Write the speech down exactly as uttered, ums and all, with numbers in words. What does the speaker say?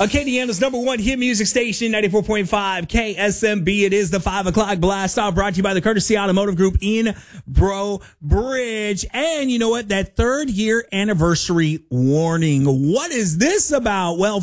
Acadiana's number one hit music station, ninety-four point five K S M B. It is the five o'clock blast off, brought to you by the Courtesy Automotive Group in Bro Bridge. And you know what? That third year anniversary warning. What is this about? Well,